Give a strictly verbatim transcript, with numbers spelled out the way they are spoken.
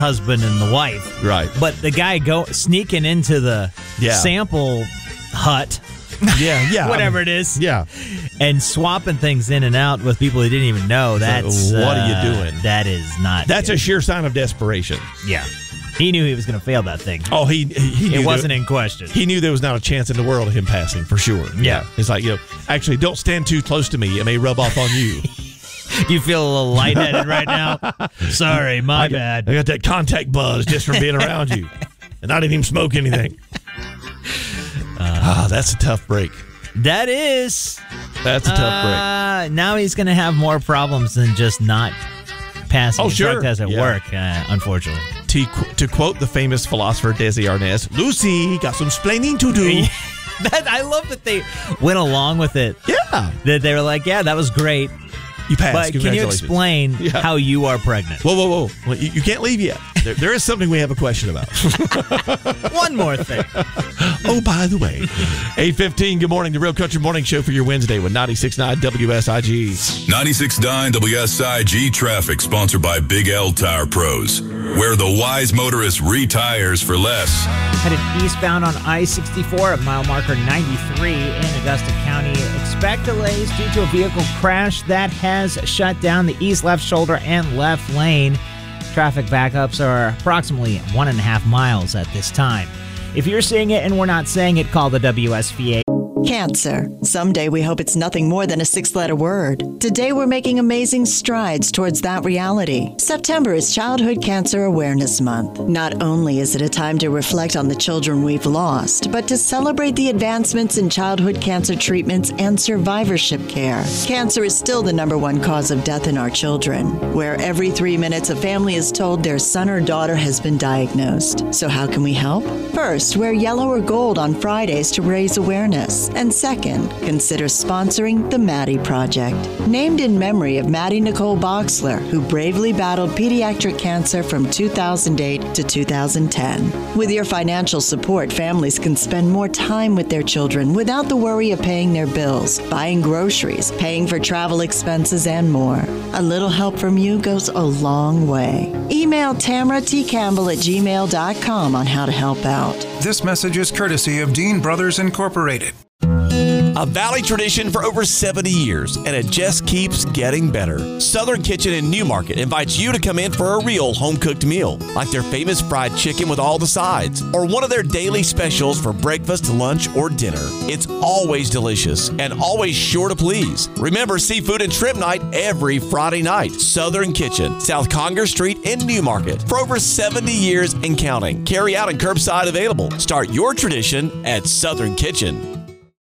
husband and the wife. Right. But the guy go sneaking into the Yeah. sample hut, Yeah, yeah. whatever I mean, it is, Yeah. and swapping things in and out with people he didn't even know. That's what are you uh, doing? That is not. That's good. a sheer sign of desperation. Yeah. He knew he was going to fail that thing. Oh, he he, he knew It wasn't there, in question. He knew there was not a chance in the world of him passing for sure. Yeah. It's like, you know, actually, don't stand too close to me. It may rub off on you. Do you feel a little lightheaded right now? Sorry, my I got, bad. I got that contact buzz just from being around you, and I didn't even smoke anything. Ah, that's a tough break. That is. That's a tough break. Uh, now he's going to have more problems than just not passing Oh, a sure. drug test at Yeah. work, uh, unfortunately. To, to quote the famous philosopher Desi Arnaz, Lucy got some splaining to do. that, I love that they went along with it. Yeah. That they were like, yeah, that was great. You passed. But can you Congratulations. explain Yeah. how you are pregnant? Whoa, whoa, whoa. Well, you, you can't leave yet. There, there is something we have a question about. One more thing. Oh, by the way, eight fifteen, good morning. The Real Country Morning Show for your Wednesday with ninety-six point nine W S I G. ninety-six point nine W S I G traffic, sponsored by Big L Tire Pros, where the wise motorist retires for less. Headed eastbound on I sixty-four at mile marker ninety-three in Augusta County. Expect delays due to a vehicle crash that has shut down the east left shoulder and left lane. Traffic backups are approximately one and a half miles at this time. If you're seeing it and we're not saying it, call the W S V A. Cancer. Someday we hope it's nothing more than a six-letter word. Today we're making amazing strides towards that reality. September is Childhood Cancer Awareness Month. Not only is it a time to reflect on the children we've lost, but to celebrate the advancements in childhood cancer treatments and survivorship care. Cancer is still the number one cause of death in our children, where every three minutes a family is told their son or daughter has been diagnosed. So how can we help? First, wear yellow or gold on Fridays to raise awareness. And second, consider sponsoring the Maddie Project. Named in memory of Maddie Nicole Boxler, who bravely battled pediatric cancer from two thousand eight to two thousand ten. With your financial support, families can spend more time with their children without the worry of paying their bills, buying groceries, paying for travel expenses, and more. A little help from you goes a long way. Email Tamara T. Campbell at gmail dot com on how to help out. This message is courtesy of Dean Brothers Incorporated. A Valley tradition for over seventy years, and it just keeps getting better. Southern Kitchen in Newmarket invites you to come in for a real home-cooked meal, like their famous fried chicken with all the sides, or one of their daily specials for breakfast, lunch, or dinner. It's always delicious and always sure to please. Remember Seafood and Shrimp Night every Friday night. Southern Kitchen, South Conger Street in Newmarket. For over seventy years and counting. Carry out and curbside available. Start your tradition at Southern Kitchen.